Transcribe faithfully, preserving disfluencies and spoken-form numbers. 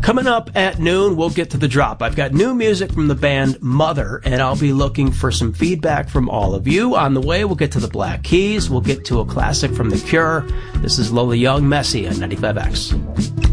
Coming up at noon, we'll get to the drop. I've got new music from the band Mother, and I'll be looking for some feedback from all of you. On the way, we'll get to the Black Keys. We'll get to a classic from The Cure. This is Lola Young, Messy on ninety-five X.